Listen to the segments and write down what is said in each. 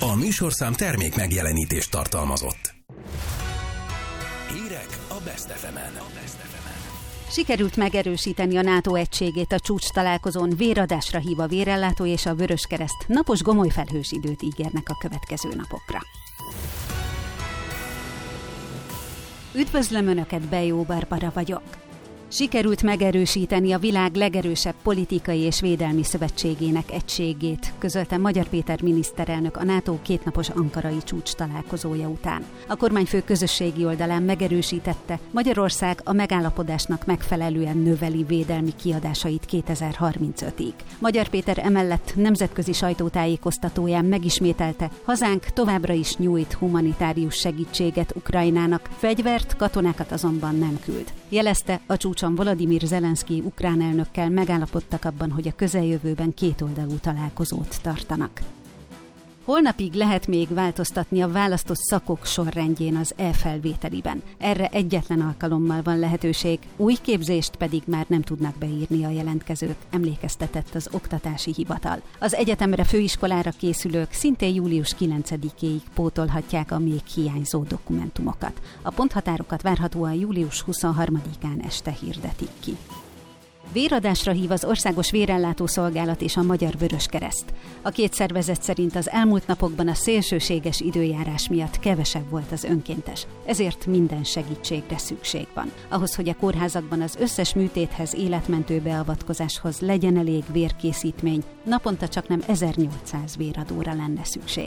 A műsorszám termék megjelenítést tartalmazott. Hírek a Best FM-en. Sikerült megerősíteni a NATO egységét a csúcstalálkozón, véradásra hív a Vérellátó és a Vöröskereszt. Napos gomolyfelhős időt ígérnek a következő napokra. Üdvözlöm Önöket, Bejó Barbara vagyok. Sikerült megerősíteni a világ legerősebb politikai és védelmi szövetségének egységét, közölte Magyar Péter miniszterelnök a NATO kétnapos ankarai csúcs találkozója után. A kormányfő közösségi oldalán megerősítette, Magyarország a megállapodásnak megfelelően növeli védelmi kiadásait 2035-ig. Magyar Péter emellett nemzetközi sajtótájékoztatóján megismételte, hazánk továbbra is nyújt humanitárius segítséget Ukrajnának, fegyvert, katonákat azonban nem küld. Jelezte, a csúcson Volodymyr Zelenszky ukrán elnökkel megállapodtak abban, hogy a közeljövőben kétoldalú találkozót tartanak. Holnapig lehet még változtatni a választott szakok sorrendjén az e-felvételiben. Erre egyetlen alkalommal van lehetőség, új képzést pedig már nem tudnak beírni a jelentkezők, emlékeztetett az Oktatási Hivatal. Az egyetemre, főiskolára készülők szintén július 9-éig pótolhatják a még hiányzó dokumentumokat. A ponthatárokat várhatóan július 23-án este hirdetik ki. Véradásra hív az Országos Vérellátó Szolgálat és a Magyar Vöröskereszt. A két szervezet szerint az elmúlt napokban a szélsőséges időjárás miatt kevesebb volt az önkéntes, ezért minden segítségre szükség van. Ahhoz, hogy a kórházakban az összes műtéthez, életmentő beavatkozáshoz legyen elég vérkészítmény, naponta csaknem 1800 véradóra lenne szükség.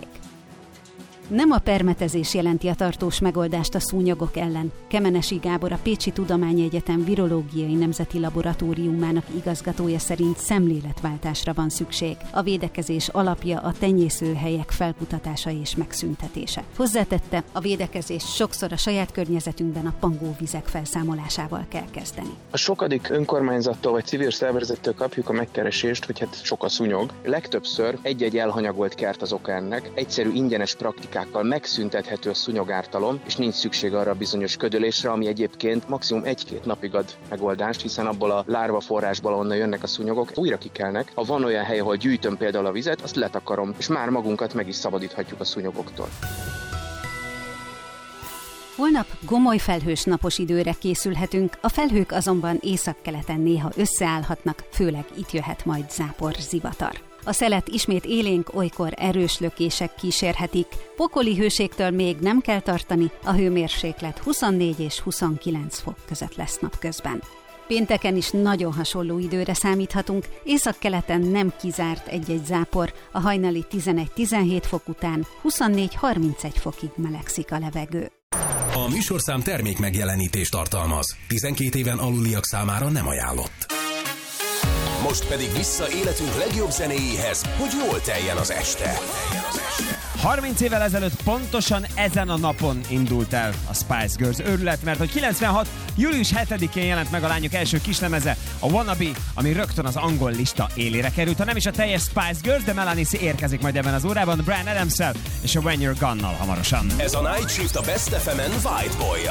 Nem a permetezés jelenti a tartós megoldást a szúnyogok ellen. Kemenesi Gábor, a Pécsi Tudományegyetem Virológiai Nemzeti Laboratóriumának igazgatója szerint szemléletváltásra van szükség. A védekezés alapja a tenyészőhelyek felkutatása és megszüntetése. Hozzátette, a védekezés sokszor a saját környezetünkben a pangóvizek felszámolásával kell kezdeni. A sokadik önkormányzattól vagy civil szervezettől kapjuk a megkeresést, hogy hát sok a szúnyog. Legtöbbször egy-egy elhanyagolt kert az oka ennek, egyszerű ingyenes praktikák megszüntethető a szúnyogártalom, és nincs szükség arra a bizonyos ködölésre, ami egyébként maximum 1-2 napig ad megoldást, hiszen abból a lárva forrásból, onnan jönnek a szúnyogok, újra kikelnek. Ha van olyan hely, ahol gyűjtöm például a vizet, azt letakarom, és már magunkat meg is szabadíthatjuk a szúnyogoktól. Holnap gomoly felhős napos időre készülhetünk, a felhők azonban északkeleten néha összeállhatnak, főleg itt jöhet majd zápor, zivatar. A szelet ismét élénk, olykor erős lökések kísérhetik. Pokoli hőségtől még nem kell tartani, a hőmérséklet 24 és 29 fok között lesz napközben. Pénteken is nagyon hasonló időre számíthatunk, északkeleten nem kizárt egy-egy zápor, a hajnali 11-17 fok után 24-31 fokig melegszik a levegő. A műsorszám termék megjelenítést tartalmaz. 12 éven aluliak számára nem ajánlott. Most pedig vissza életünk legjobb zenéjéhez, hogy jól teljen az este. 30 évvel ezelőtt pontosan ezen a napon indult el a Spice Girls őrület, mert hogy 96. július 7-én jelent meg a lányok első kislemeze, a Wannabe, ami rögtön az angol lista élére került. Ha nem is a teljes Spice Girls, de Melanie C érkezik majd ebben az órában, Bryan Adams-szel és a When You're Gone-nal hamarosan. Ez a Night Shift a Best FM-en White Boy.